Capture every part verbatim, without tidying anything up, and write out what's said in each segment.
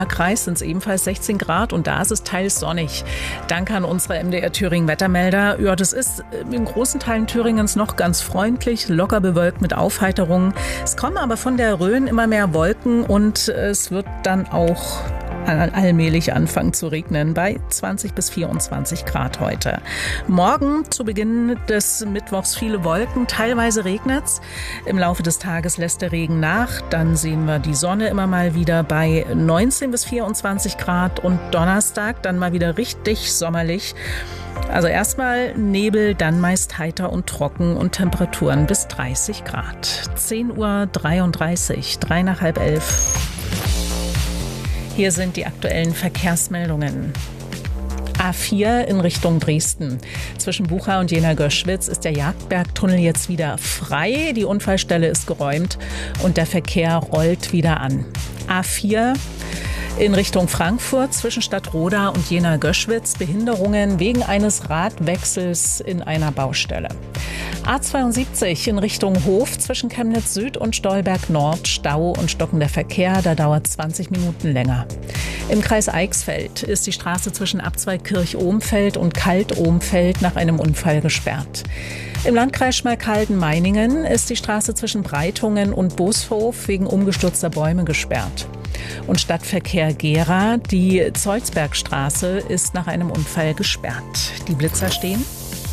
Kreis sind es ebenfalls sechzehn Grad und da ist es teils sonnig. Danke an unsere M D R Thüringen Wettermelder. Ja, das ist in großen Teilen Thüringens noch ganz freundlich, locker bewölkt mit Aufheiterungen. Es kommen aber von der Rhön immer mehr Wolken und es wird dann auch allmählich anfangen zu regnen bei zwanzig bis vierundzwanzig Grad heute. Morgen zu Beginn des Mittwochs viele Wolken, teilweise regnet's. Im Laufe des Tages lässt der Regen nach. Dann sehen wir die Sonne immer mal wieder bei neunzehn bis vierundzwanzig Grad und Donnerstag dann mal wieder richtig sommerlich. Also erstmal Nebel, dann meist heiter und trocken und Temperaturen bis dreißig Grad. zehn Uhr dreiunddreißig, drei nach halb elf. Hier sind die aktuellen Verkehrsmeldungen. A vier in Richtung Dresden. Zwischen Bucha und Jena-Göschwitz ist der Jagdbergtunnel jetzt wieder frei. Die Unfallstelle ist geräumt und der Verkehr rollt wieder an. A vier in Richtung Frankfurt zwischen Stadtroda und Jena-Göschwitz. Behinderungen wegen eines Radwechsels in einer Baustelle. A zweiundsiebzig in Richtung Hof zwischen Chemnitz Süd und Stolberg Nord. Stau und stockender Verkehr, da dauert zwanzig Minuten länger. Im Kreis Eichsfeld ist die Straße zwischen Abzweig-Kirch-Ohmfeld und Kalt-Ohmfeld nach einem Unfall gesperrt. Im Landkreis Schmalkalden-Meiningen ist die Straße zwischen Breitungen und Boshof wegen umgestürzter Bäume gesperrt. Und Stadtverkehr Gera, die Zeuzbergstraße ist nach einem Unfall gesperrt. Die Blitzer stehen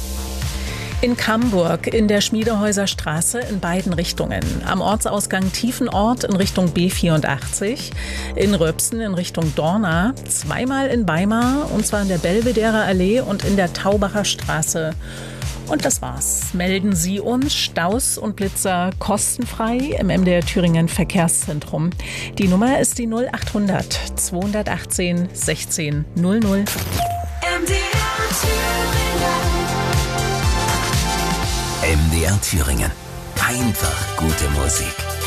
in Camburg in der Schmiedehäuser Straße in beiden Richtungen. Am Ortsausgang Tiefenort in Richtung B vierundachtzig, in Röpsen in Richtung Dorna, zweimal in Weimar und zwar in der Belvedere Allee und in der Taubacher Straße. Und das war's. Melden Sie uns Staus und Blitzer kostenfrei im M D R Thüringen Verkehrszentrum. Die Nummer ist die null achthundert zweihundertachtzehn sechzehn null null. M D R Thüringen. M D R Thüringen. Einfach gute Musik.